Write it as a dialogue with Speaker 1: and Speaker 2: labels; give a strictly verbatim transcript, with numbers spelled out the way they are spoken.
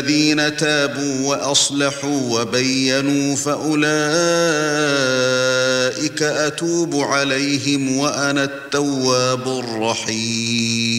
Speaker 1: الذين تابوا وأصلحوا وبينوا فأولئك أتوب عليهم وأنا التواب الرحيم